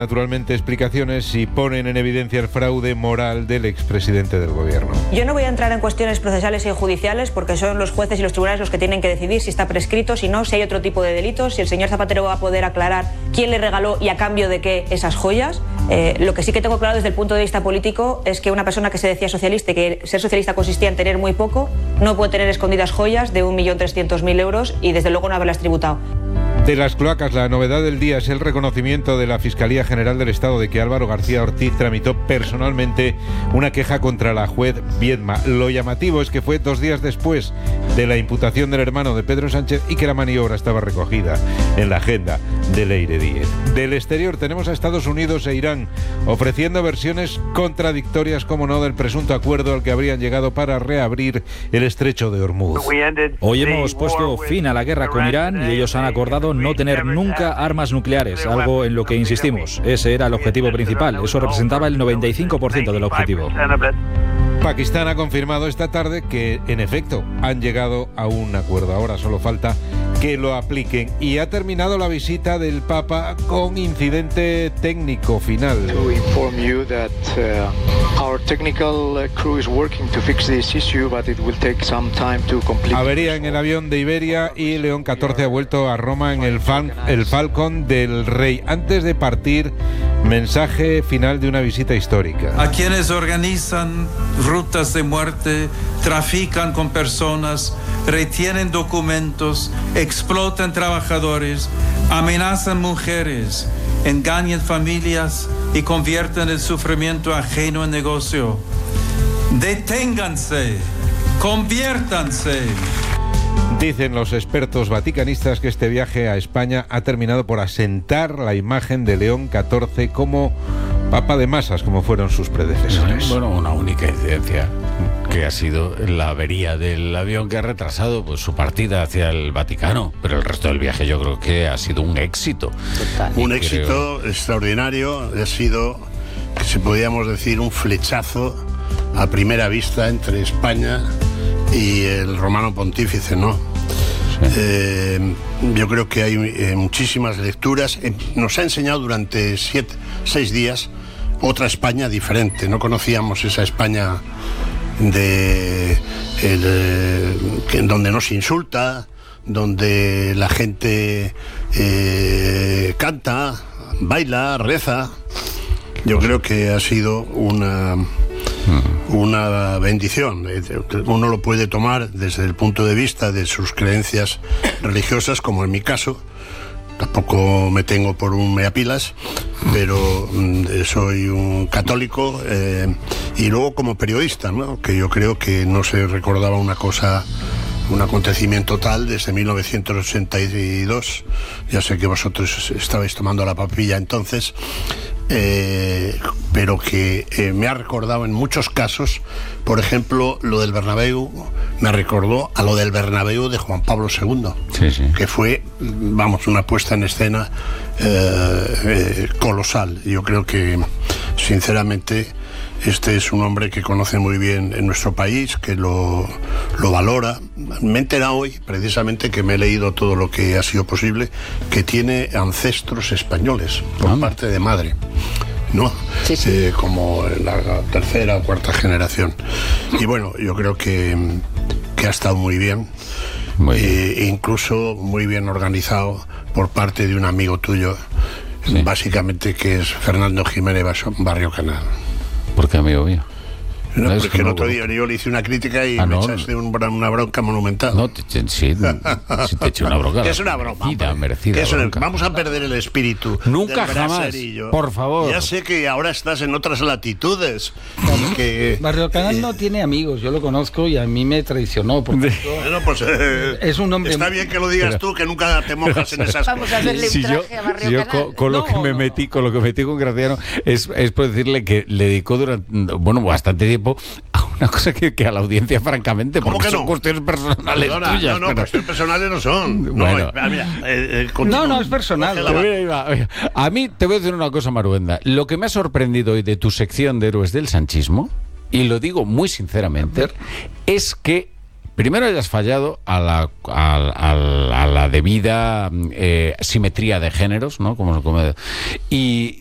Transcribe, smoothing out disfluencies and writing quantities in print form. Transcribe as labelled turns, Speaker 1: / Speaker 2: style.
Speaker 1: Naturalmente explicaciones y ponen en evidencia el fraude moral del expresidente del gobierno.
Speaker 2: Yo no voy a entrar en cuestiones procesales y judiciales porque son los jueces y los tribunales los que tienen que decidir si está prescrito, si no, si hay otro tipo de delitos, si el señor Zapatero va a poder aclarar quién le regaló y a cambio de qué esas joyas. Lo que sí que tengo claro desde el punto de vista político es que una persona que se decía socialista y que ser socialista consistía en tener muy poco, no puede tener escondidas joyas de 1.300.000 euros y desde luego no haberlas tributado.
Speaker 1: De las cloacas, la novedad del día es el reconocimiento de la Fiscalía General del Estado de que Álvaro García Ortiz tramitó personalmente una queja contra la juez Viedma. Lo llamativo es que fue 2 días después de la imputación del hermano de Pedro Sánchez y que la maniobra estaba recogida en la agenda de Leire Díez. Del exterior tenemos a Estados Unidos e Irán ofreciendo versiones contradictorias, como no, del presunto acuerdo al que habrían llegado para reabrir el estrecho de Hormuz.
Speaker 3: Hoy hemos puesto fin a la guerra con Irán y ellos han acordado no tener nunca armas nucleares, algo en lo que insistimos. Ese era el objetivo principal, eso representaba el 95% del objetivo.
Speaker 1: Pakistán ha confirmado esta tarde que, en efecto, han llegado a un acuerdo. Ahora solo falta que lo apliquen. Y ha terminado la visita del Papa con incidente técnico final. Avería en el avión de Iberia y León XIV ha vuelto a Roma en el Falcon del Rey. Antes de partir, mensaje final de una visita histórica.
Speaker 4: A quienes organizan rutas de muerte, trafican con personas, retienen documentos, explotan trabajadores, amenazan mujeres, engañan familias y convierten el sufrimiento ajeno en negocio. Deténganse, conviértanse.
Speaker 1: Dicen los expertos vaticanistas que este viaje a España ha terminado por asentar la imagen de León XIV como papa de masas, como fueron sus predecesores.
Speaker 5: Bueno, una única incidencia, que ha sido la avería del avión que ha retrasado pues su partida hacia el Vaticano, pero el resto del viaje yo creo que ha sido un éxito.
Speaker 6: Total. Un éxito extraordinario, ha sido, que se podríamos decir, un flechazo a primera vista entre España y el Romano Pontífice, ¿no? Sí. Yo creo que hay muchísimas lecturas. Nos ha enseñado durante 6 días otra España diferente. No conocíamos esa España donde no se insulta, donde la gente canta, baila, reza. Yo creo que ha sido una bendición. Uno lo puede tomar desde el punto de vista de sus creencias religiosas, como en mi caso. Tampoco me tengo por un meapilas, pero soy un católico, y luego como periodista, ¿no? Que yo creo que no se recordaba un acontecimiento tal desde 1982. Ya sé que vosotros estabais tomando la papilla entonces, pero que me ha recordado en muchos casos. Por ejemplo, lo del Bernabéu me recordó a lo del Bernabéu de Juan Pablo II, sí. Que fue, vamos, una puesta en escena colosal. Yo creo que, sinceramente, este es un hombre que conoce muy bien en nuestro país, que lo valora. Me he enterado hoy, precisamente, que me he leído todo lo que ha sido posible, que tiene ancestros españoles por parte de madre, ¿no? Sí. Como en la 3ª o 4ª generación. Y bueno, yo creo que ha estado muy bien. Incluso muy bien organizado por parte de un amigo tuyo, sí. Básicamente, que es Fernando Jiménez Barrio Canal.
Speaker 5: ¿Por qué, amigo mío?
Speaker 6: No, porque el otro día yo le hice una crítica y me echaste una bronca monumental.
Speaker 5: No, sí, te eché una bronca.
Speaker 6: Es una broma.
Speaker 5: Merecida bronca.
Speaker 6: Vamos a perder el espíritu.
Speaker 5: Nunca jamás, por favor.
Speaker 6: Ya sé que ahora estás en otras latitudes.
Speaker 7: Barrio Canal no tiene amigos, yo lo conozco y a mí me traicionó. Bueno,
Speaker 6: pues
Speaker 7: es un hombre.
Speaker 6: Está bien que lo digas tú, que nunca te mojas en esas cosas.
Speaker 2: Vamos a hacerle un traje a Barrio Canal.
Speaker 5: Con lo que me metí con Graciano, es por decirle que le dedicó durante, bastante tiempo a una cosa que a la audiencia, francamente, porque son cuestiones personales tuyas.
Speaker 6: No, cuestiones personales no son.
Speaker 5: Bueno.
Speaker 7: No es personal.
Speaker 5: A mí te voy a decir una cosa, Maruenda. Lo que me ha sorprendido hoy de tu sección de Héroes del Sanchismo, y lo digo muy sinceramente, es que primero hayas fallado a la debida simetría de géneros, ¿no? Y